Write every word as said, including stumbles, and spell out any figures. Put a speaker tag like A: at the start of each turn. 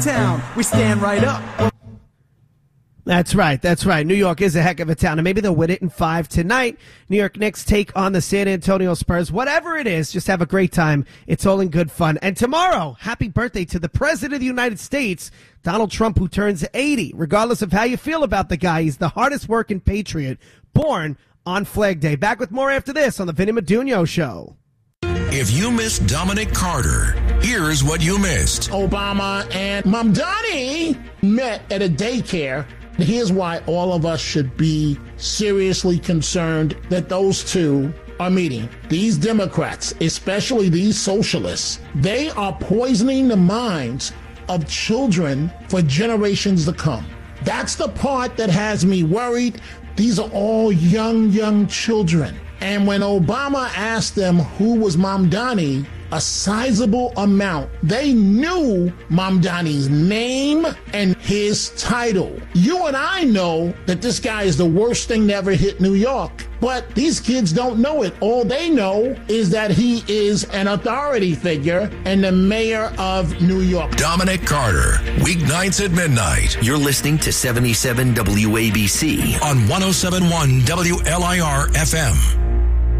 A: town, we stand right up.
B: That's right. That's right. New York is a heck of a town, and maybe they'll win it in five tonight. New York Knicks take on the San Antonio Spurs. Whatever it is, just have a great time. It's all in good fun. And tomorrow, happy birthday to the President of the United States, Donald Trump, who turns eighty. Regardless of how you feel about the guy, he's the hardest working patriot born on Flag Day. Back with more after this on the Vinny Madunio Show.
C: If you missed Dominic Carter, here's what you missed.
D: Obama and Mamdani met at a daycare. Here's why all of us should be seriously concerned that those two are meeting. These Democrats, especially these socialists, they are poisoning the minds of children for generations to come. That's the part that has me worried. These are all young, young children. And when Obama asked them who was Mamdani, a sizable amount, they knew Mamdani's name and his title. You and I know that this guy is the worst thing to ever hit New York. But these kids don't know it. All they know is that he is an authority figure and the mayor of New York.
C: Dominic Carter, weeknights at midnight.
E: You're listening to seventy-seven W A B C
C: on one oh seven point one W L I R F M.